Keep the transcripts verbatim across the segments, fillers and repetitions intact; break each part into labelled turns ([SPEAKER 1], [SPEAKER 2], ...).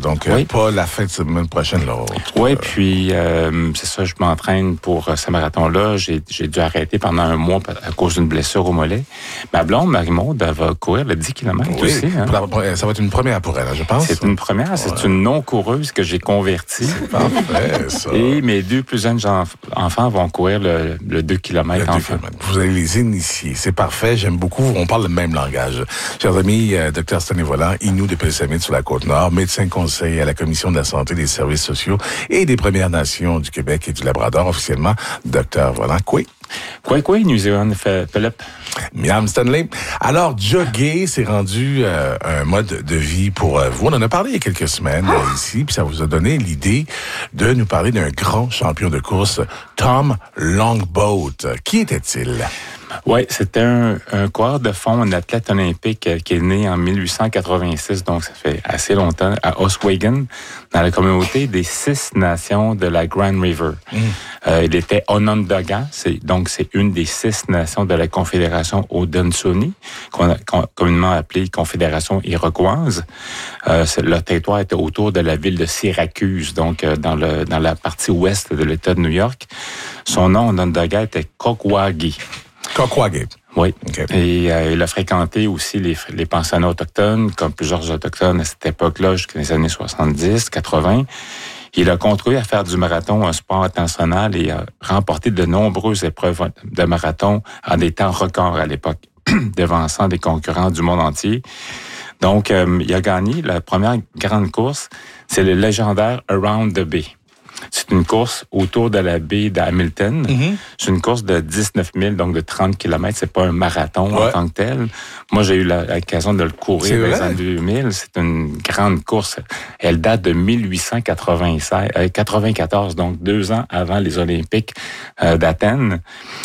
[SPEAKER 1] Donc,
[SPEAKER 2] oui.
[SPEAKER 1] euh, pas la fin de semaine prochaine, l'autre.
[SPEAKER 2] Oui, euh... puis euh, c'est ça, je m'entraîne pour ce marathon-là. J'ai, j'ai dû arrêter pendant un mois à cause d'une blessure au mollet. Ma blonde, Marie-Maude, elle va courir le dix kilomètres
[SPEAKER 1] oui,
[SPEAKER 2] aussi. Hein?
[SPEAKER 1] La, ça va être une première pour elle, je pense.
[SPEAKER 2] C'est une première, ouais. C'est une non-coureuse que j'ai convertie.
[SPEAKER 1] C'est parfait, ça.
[SPEAKER 2] Et mes deux plus jeunes enfants vont courir le, le deux kilomètres enfin.
[SPEAKER 1] Vous allez les initier. C'est parfait, j'aime beaucoup. On parle le même langage. Chers amis, euh, Dr Stanley Volant, Inou de Pellissamides sur la Côte-Nord, médecin conseil à la Commission de la santé, des services sociaux et des Premières Nations du Québec et du Labrador, officiellement, Dr Volant. Quoi?
[SPEAKER 2] Quoi, quoi, New Zealand, Philippe?
[SPEAKER 1] Miam Stanley. Alors, jogger, c'est rendu euh, un mode de vie pour euh, vous. On en a parlé il y a quelques semaines euh, ici, puis ça vous a donné l'idée de nous parler d'un grand champion de course, Tom Longboat. Qui était-il?
[SPEAKER 2] Oui, c'était un, un coureur de fond, un athlète olympique euh, qui est né en mille huit cent quatre-vingt-six, donc ça fait assez longtemps, à Oswego, dans la communauté des six nations de la Grand River. Mm. Euh, il était Onondaga, c'est, donc c'est une des six nations de la Confédération Haudenosaunee, qu'on a qu'on, communément appelée Confédération iroquoise. Euh, le territoire était autour de la ville de Syracuse, donc euh, dans, le, dans la partie ouest de l'État de New York. Son nom, Onondaga, était Kakwagi.
[SPEAKER 1] Kakwagi.
[SPEAKER 2] Oui. Okay. Et euh, il a fréquenté aussi les, les pensionnats autochtones, comme plusieurs autochtones à cette époque-là, jusqu'aux années soixante-dix, quatre-vingts. Il a continué à faire du marathon un sport international et a remporté de nombreuses épreuves de marathon en des temps records à l'époque, devançant des concurrents du monde entier. Donc, euh, il a gagné la première grande course, c'est le légendaire Around the Bay. C'est une course autour de la baie d'Hamilton. Mm-hmm. C'est une course de dix-neuf mille, donc de trente kilomètres. C'est pas un marathon ouais. en tant que tel. Moi, j'ai eu l'occasion de le courir dans les années deux mille. C'est une grande course. Elle date de mille huit cent quatre-vingt-quatorze, donc deux ans avant les Olympiques euh, d'Athènes.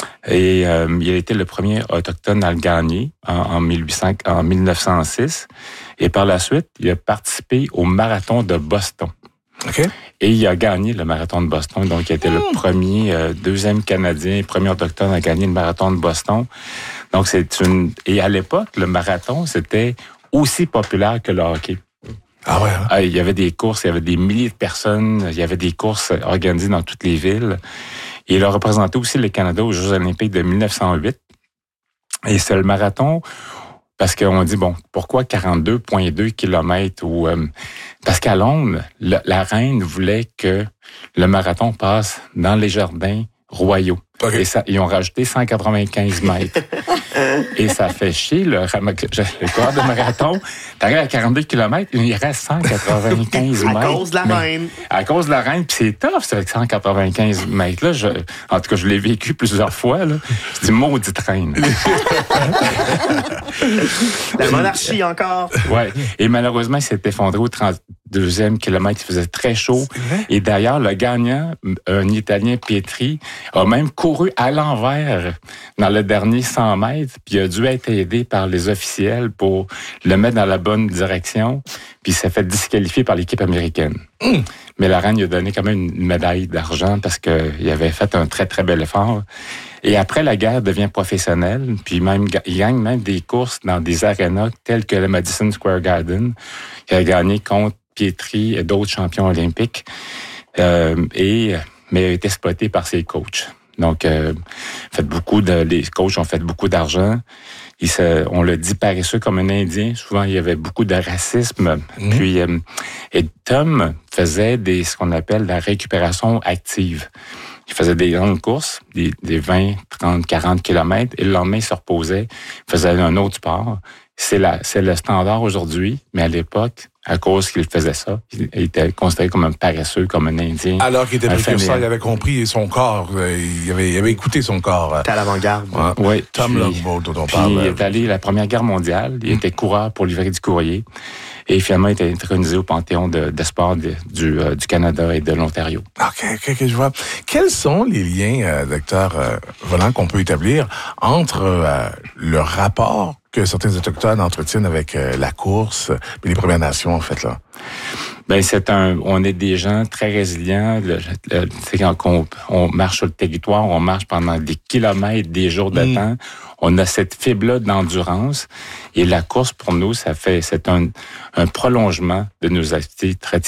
[SPEAKER 2] Et euh, il a été le premier autochtone à le gagner en, en, mille huit cents, en mille neuf cent six. Et par la suite, il a participé au marathon de Boston.
[SPEAKER 1] Okay.
[SPEAKER 2] Et il a gagné le marathon de Boston. Donc, il a été mmh. le premier, euh, deuxième Canadien, premier autochtone à gagner le marathon de Boston. Donc, c'est une... Et à l'époque, le marathon, c'était aussi populaire que le hockey.
[SPEAKER 1] Ah ouais? Hein?
[SPEAKER 2] Ah, il y avait des courses, il y avait des milliers de personnes, il y avait des courses organisées dans toutes les villes. Et il a représenté aussi le Canada aux Jeux olympiques de mille neuf cent huit. Et c'est le marathon... Parce qu'on dit, bon, pourquoi quarante-deux virgule deux kilomètres? Ou, euh, parce qu'à Londres, le, la reine voulait que le marathon passe dans les jardins royaux. Okay. Et ça, ils ont rajouté cent quatre-vingt-quinze mètres. Et ça fait chier, le, le coureur de marathon. T'arrives à quarante-deux kilomètres, il reste cent quatre-vingt-quinze mètres.
[SPEAKER 3] À cause de la reine.
[SPEAKER 2] À cause de la reine, puis c'est tough, c'est avec cent quatre-vingt-quinze mètres-là. Je, en tout cas, je l'ai vécu plusieurs fois, là. Je dis, maudite reine.
[SPEAKER 3] La monarchie encore.
[SPEAKER 2] Ouais. Et malheureusement, il s'est effondré au trente-deuxième kilomètre. Il faisait très chaud. Et d'ailleurs, le gagnant, un Italien, Pietri, a même couru à l'envers dans le dernier cent mètres, puis il a dû être aidé par les officiels pour le mettre dans la bonne direction, puis il s'est fait disqualifier par l'équipe américaine. Mm. Mais la reine lui a donné quand même une médaille d'argent parce qu'il avait fait un très, très bel effort. Et après la guerre, il devient professionnel, puis même il gagne même des courses dans des arénas telles que le Madison Square Garden. Il a gagné contre Pietri et d'autres champions olympiques, euh, et, mais il a été exploité par ses coachs. Donc, euh, fait beaucoup de, les coachs ont fait beaucoup d'argent. Il se, on le dit paresseux comme un Indien. Souvent, il y avait beaucoup de racisme. Mmh. Puis, euh, et Tom faisait des, ce qu'on appelle la récupération active. Il faisait des grandes courses, des, des vingt, trente, quarante kilomètres, et le lendemain, il se reposait, il faisait un autre sport. C'est, la, c'est le standard aujourd'hui, mais à l'époque, à cause qu'il faisait ça, il était considéré comme un paresseux, comme un Indien.
[SPEAKER 1] Alors qu'il était précurseur, il avait compris son corps, il avait, il avait écouté son corps.
[SPEAKER 3] T'es à l'avant-garde.
[SPEAKER 1] Ouais.
[SPEAKER 2] Oui.
[SPEAKER 1] Tom Longboat, dont on
[SPEAKER 2] puis
[SPEAKER 1] parle.
[SPEAKER 2] Il est allé à la Première Guerre mondiale, il mmh. était coureur pour livrer du courrier, et finalement, il était intronisé au Panthéon de, de sport de, du, euh, du Canada et de l'Ontario.
[SPEAKER 1] OK, OK, okay je vois. Quels sont les liens, euh, docteur euh, Volant, qu'on peut établir entre euh, le rapport que certains Autochtones entretiennent avec euh, la course et les Premières Nations, en fait, là?
[SPEAKER 2] Ben c'est un, on est des gens très résilients. Le, le, c'est quand on, on marche sur le territoire, on marche pendant des kilomètres, des jours de mmh. temps. On a cette fibre-là d'endurance. Et la course, pour nous, ça fait, c'est un, un prolongement de nos activités